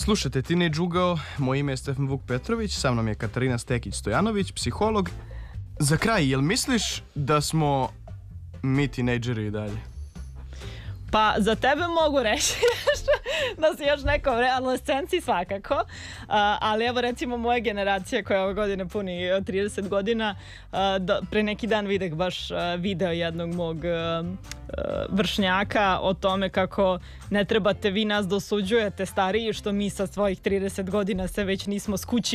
Slušajte, Teenage ugao, moje ime je Stefan Vuk Petrović, sa mnom je Katarina Stekić-Stojanović, psiholog. Za kraj, jel misliš da smo mi tinejdžeri i dalje? Pa za tebe mogu reći da si još neko adolescenci svakako, ali evo recimo moja generacija koja ove godine puni 30 godina, pre neki dan videh baš video jednog mog vršnjaka o tome kako ne trebate vi nas da osuđujete stariji što mi sa svojih 30 godina se već nismo skući